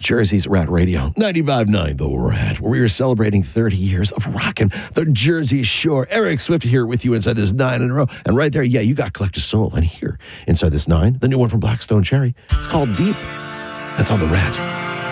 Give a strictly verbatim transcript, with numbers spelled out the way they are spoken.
Jersey's Rat Radio, ninety-five point nine The Rat, where we are celebrating thirty years of rocking the Jersey Shore. Eric Swift here with you inside this nine in a row. And right there, yeah, you got Collective Soul. And here, inside this nine, the new one from Blackstone Cherry. It's called Deep. That's on The Rat.